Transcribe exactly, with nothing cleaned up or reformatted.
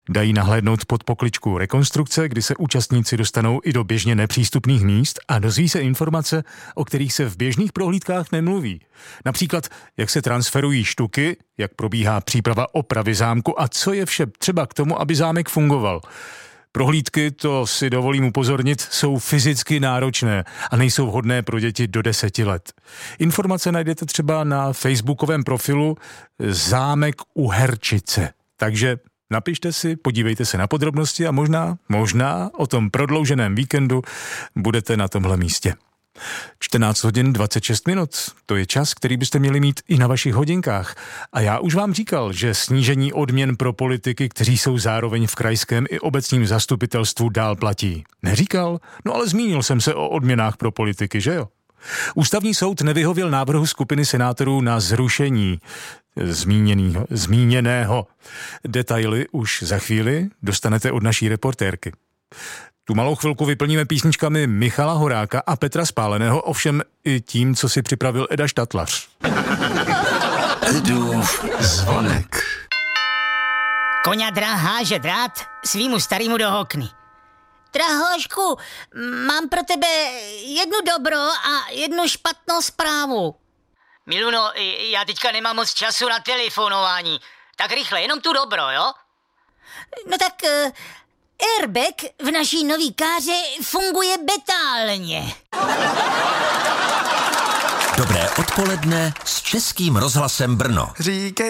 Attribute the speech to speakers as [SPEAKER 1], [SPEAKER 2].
[SPEAKER 1] Dají nahlédnout pod pokličku rekonstrukce, kdy se účastníci dostanou i do běžně nepřístupných míst a dozví se informace, o kterých se v běžných prohlídkách nemluví. Například, jak se transferují štuky, jak probíhá příprava opravy zámku a co je vše třeba k tomu, aby zámek fungoval. Prohlídky, to si dovolím upozornit, jsou fyzicky náročné a nejsou vhodné pro děti do deseti let. Informace najdete třeba na facebookovém profilu Zámek u Herčice. Takže napište si, podívejte se na podrobnosti a možná, možná o tom prodlouženém víkendu budete na tomhle místě. čtrnáct hodin dvacet šest minut, to je čas, který byste měli mít i na vašich hodinkách. A já už vám říkal, že snížení odměn pro politiky, kteří jsou zároveň v krajském i obecním zastupitelstvu, dál platí. Neříkal? No ale zmínil jsem se o odměnách pro politiky, že jo? Ústavní soud nevyhověl návrhu skupiny senátorů na zrušení zmíněného, zmíněného. Detaily už za chvíli dostanete od naší reportérky. Tu malou chvilku vyplníme písničkami Michala Horáka a Petra Spáleného, ovšem i tím, co si připravil Eda Štatlař.
[SPEAKER 2] Edův zvonek.
[SPEAKER 3] Koňa drah háže drát svýmu starýmu do okny. Drahošku, mám pro tebe jednu dobro a jednu špatnou zprávu. Miluno, já teďka nemám moc času na telefonování. Tak rychle, jenom tu dobro, jo? No tak uh, airbag v naší nový káře funguje betálně.
[SPEAKER 2] Dobré odpoledne s Českým rozhlasem Brno.
[SPEAKER 4] Říkej